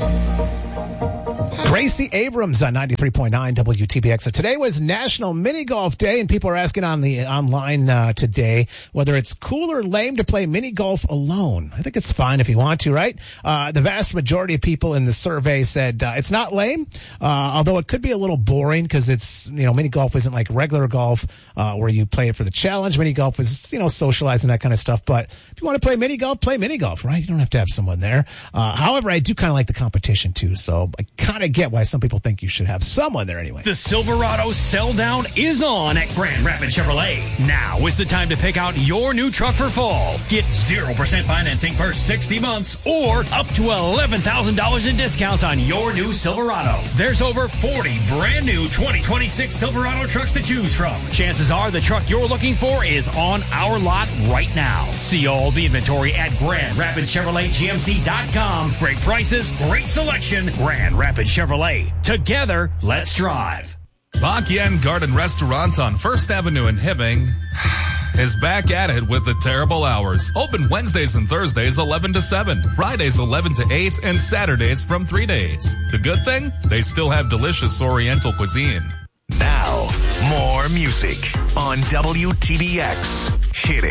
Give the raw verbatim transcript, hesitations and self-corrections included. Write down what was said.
Gracie Abrams on ninety-three point nine W T B X. So today was National Mini Golf Day, and people are asking on the online uh, today whether it's cool or lame to play mini golf alone. I think it's fine if you want to, right? Uh, the vast majority of people in the survey said uh, it's not lame, uh, although it could be a little boring because it's, you know, mini golf isn't like regular golf uh, where you play it for the challenge. Mini golf is, you know, socializing, that kind of stuff. But if you want to play mini golf, play mini golf, right? You don't have to have someone there. Uh, however, I do kind of like the competition too, so I kind of get why some people think you should have someone there anyway. The Silverado sell down is on at Grand Rapids Chevrolet. Now is the time to pick out your new truck for fall. Get zero percent financing for sixty months or up to eleven thousand dollars in discounts on your new Silverado. There's over forty brand new twenty twenty-six Silverado trucks to choose from. Chances are the truck you're looking for is on our lot right now. See all the inventory at Grand Rapids Chevrolet G M C dot com. Great prices, great selection. Grand Rapids Chevrolet. Together, let's drive. Bak Yen Garden Restaurant on First Avenue in Hibbing is back at it with the terrible hours. Open Wednesdays and Thursdays eleven to seven, Fridays eleven to eight, and Saturdays from three to eight. The good thing? They still have delicious Oriental cuisine. Now, more music on W T B X. Hit it.